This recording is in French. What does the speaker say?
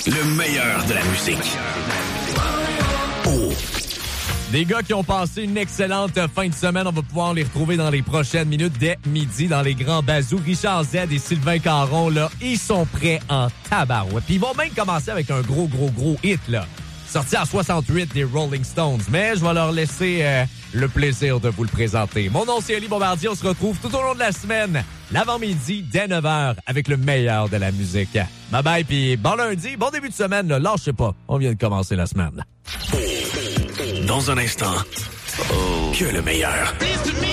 Le meilleur de la musique. Des gars qui ont passé une excellente fin de semaine. On va pouvoir les retrouver dans les prochaines minutes dès midi dans les grands bazous. Richard Z et Sylvain Caron, là, ils sont prêts en tabarouette. Puis ils vont même commencer avec un gros hit, là. Sorti en 68 des Rolling Stones. Mais je vais leur laisser le plaisir de vous le présenter. Mon nom, c'est Elie Bombardier. On se retrouve tout au long de la semaine, l'avant-midi, dès 9h, avec le meilleur de la musique. Bye bye, puis bon lundi, bon début de semaine. Là, lâchez pas, on vient de commencer la semaine. Dans un instant, que le meilleur.